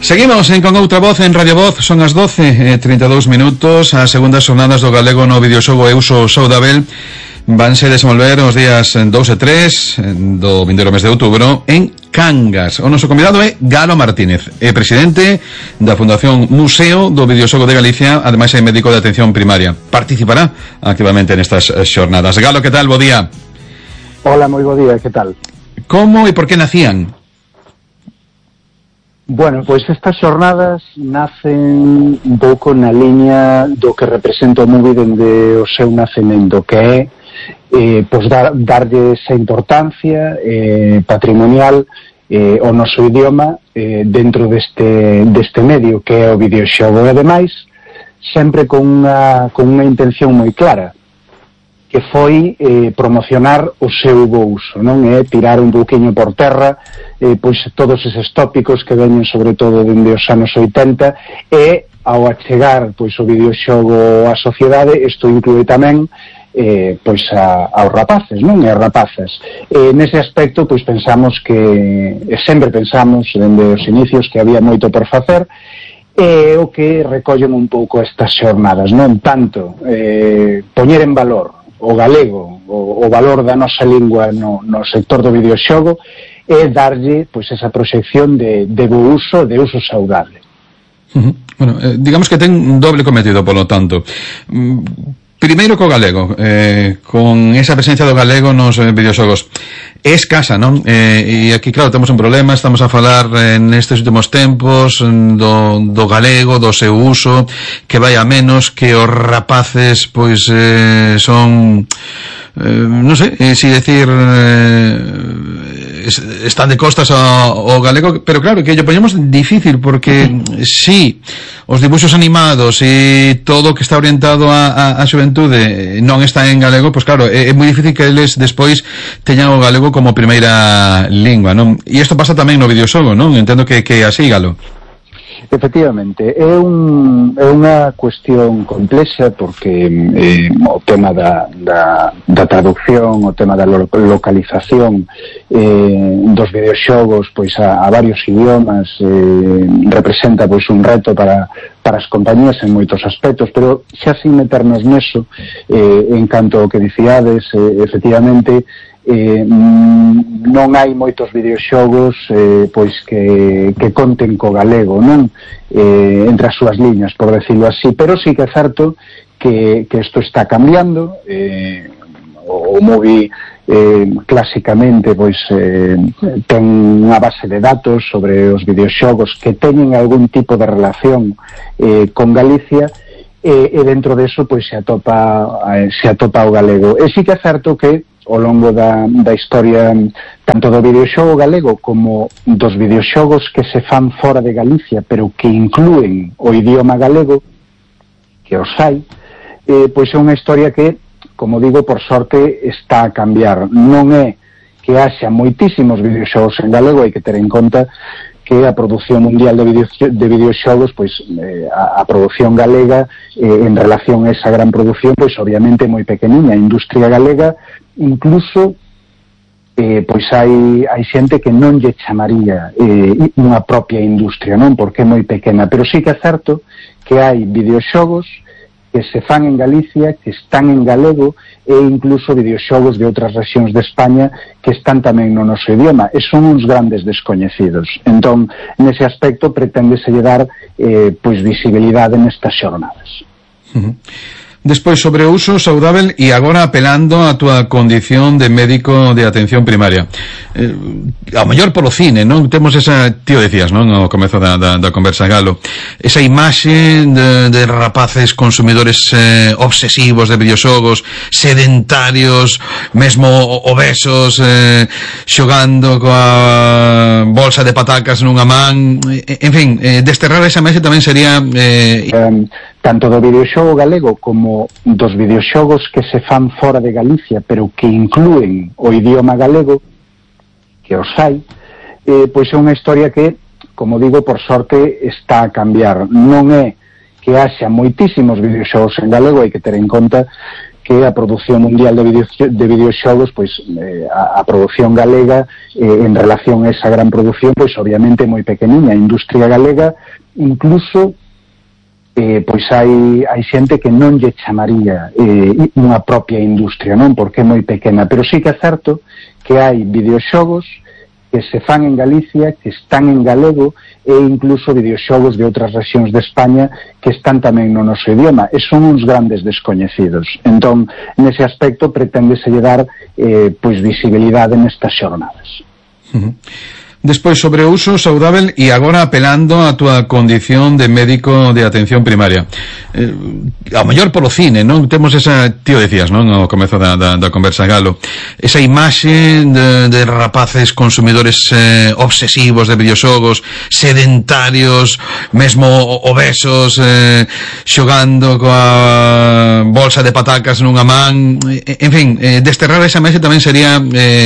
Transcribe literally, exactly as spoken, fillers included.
Seguimos en Con Outra Voz en Radio Voz. Son as doce e trinta e dous minutos. As segundas jornadas do galego no videoxogo E Uso Saudável vanse desenvolver os días dous e tres do vindeiro mes de outubro en Cangas. O noso convidado é Galo Martínez, é presidente da Fundación Museo do Videoxogo de Galicia, ademais é médico de atención primaria. Participará activamente nestas xornadas. Galo, que tal? Bo día. Hola, moi bo día, que tal? Como e por que nacían? Bueno, pois estas xornadas nacen un pouco na liña do que representa o movie dende o seu nacemento, que é eh, pois dar, darlle esa importancia eh, patrimonial eh, ao noso idioma eh, dentro deste, deste medio que é o videoxogo, e ademais sempre con unha, con unha intención moi clara, que foi eh, promocionar o seu bo uso, non é tirar un pouquiño por terra eh, pois todos eses tópicos que veñen sobre todo dende os anos oitenta, e ao achegar pois o videoxogo á sociedade, isto inclúe tamén eh, pois a, aos rapaces, non? E as rapazas. E nese aspecto pois pensamos que, e sempre pensamos dende os inicios que había moito por facer, e o que recollen un pouco estas xornadas, non tanto eh, poñer en valor o galego, o, o valor da nosa lingua no, no sector do videoxogo, e darlle pois esa proxección de, de bo uso, de uso saudable. Uh-huh. Bueno, eh, digamos que ten un doble cometido, polo tanto. Primeiro co galego, eh, con esa presencia do galego nos eh, videoxogos. É escasa, non? Eh, e aquí, claro, temos un problema, estamos a falar eh, nestes últimos tempos do, do galego, do seu uso, que vai a menos, que os rapaces, pois, eh, son... Eh, non sei, eh, si decir eh, están de costas ao, ao galego, pero claro, que lle poñemos difícil, porque si os dibuxos animados e todo o que está orientado a, a, a xuventude non está en galego, pois claro, é, é moi difícil que eles despois teñan o galego como primeira lingua, non? E isto pasa tamén no videoxogo, non? Entendo que, que así, Galo. Efectivamente, é, un, é unha cuestión complexa, porque eh, o tema da, da, da traducción, o tema da lo, localización eh, dos videoxogos pois a, a varios idiomas eh, representa pois un reto para, para as compañías en moitos aspectos, pero xa sin meternos neso, eh, en canto ao que dicíades, eh, efectivamente Eh, non hai moitos videoxogos eh, pois que, que conten co galego, non? Eh, entre as súas liñas, por decirlo así, pero sí que é certo que, que isto está cambiando. eh, o, o movie eh, clásicamente pois eh, ten unha base de datos sobre os videoxogos que teñen algún tipo de relación eh, con Galicia, e, e dentro deso pois se atopa, eh, se atopa o galego. E sí que é certo que ao longo da, da historia tanto do videoxogo galego como dos videoxogos que se fan fora de Galicia, pero que inclúen o idioma galego, que os hai, eh, pois é unha historia que, como digo, por sorte está a cambiar. Non é que haxa moitísimos videoxogos en galego, hai que ter en conta que a produción mundial de, video, de videoxogos, pois eh, a, a produción galega eh, en relación a esa gran produción, pois obviamente moi pequeniña. A industria galega, incluso eh, pois hai, hai xente que non lle chamaría eh, unha propia industria, non? Porque é moi pequena, pero sí que é certo que hai videoxogos que se fan en Galicia, que están en galego, e incluso videoxogos de outras rexións de España que están tamén no noso idioma, e son uns grandes descoñecidos. Entón, nese aspecto, preténdese dar eh, pois visibilidade nestas xornadas. Uh-huh. Despois, sobre o uso saudável, e agora apelando a túa condición de médico de atención primaria. Eh, a mellor polo cine, non? Temos esa, tío decías, non? No comezo da, da, da conversa, Galo. Esa imaxe de, de rapaces consumidores eh, obsesivos de videoxogos, sedentarios, mesmo obesos, eh, xogando coa bolsa de patacas nunha man. En fin, eh, desterrar esa imaxe tamén sería... Eh, um... tanto do videoxogo galego como dos videoxogos que se fan fora de Galicia, pero que inclúen o idioma galego, que os hai, eh, pois é unha historia que, como digo, por sorte está a cambiar. Non é que haxa moitísimos videoxogos en galego, hai que ter en conta que a produción mundial de, video, de videoxogos, pois eh, a, a produción galega eh, en relación a esa gran produción, pois obviamente moi pequeniña. A industria galega incluso eh, pois hai, hai xente que non lle chamaría eh, unha propia industria, non? Porque é moi pequena, pero sí que é certo que hai videoxogos que se fan en Galicia, que están en galego, e incluso videoxogos de outras rexións de España que están tamén no noso idioma, e son uns grandes descoñecidos. Entón, nese aspecto, preténdese dar eh, pois visibilidade nestas xornadas. Uh-huh. Despois, sobre o uso saudável e agora apelando a túa condición de médico de atención primaria. Eh, a mellor polo cine, non? Temos esa, tío decías, non? No comezo da, da, da conversa, Galo. Esa imaxe de, de rapaces consumidores eh, obsesivos de videoxogos, sedentarios, mesmo obesos, eh, xogando coa bolsa de patacas nunha man. En fin, eh, desterrar esa imaxe tamén sería... Eh,